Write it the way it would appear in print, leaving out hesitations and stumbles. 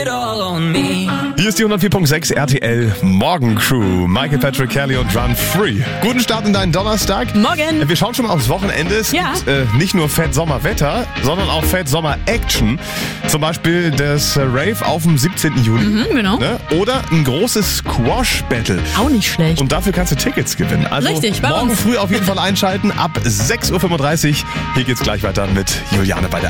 Hier ist die 104.6 RTL Morgencrew. Michael Patrick Kelly und Run Free. Guten Start in deinen Donnerstag. Morgen. Wir schauen schon mal aufs Wochenende. Es gibt nicht nur Fett Sommerwetter, sondern auch Fett Sommer Action. Zum Beispiel das Rave auf dem 17. Juli. Genau. Ne? Oder ein großes Squash-Battle. Auch nicht schlecht. Und dafür kannst du Tickets gewinnen. Also richtig, bei morgen uns. früh auf jeden Fall einschalten. Ab 6.35 Uhr. Hier geht's gleich weiter mit Juliane bei der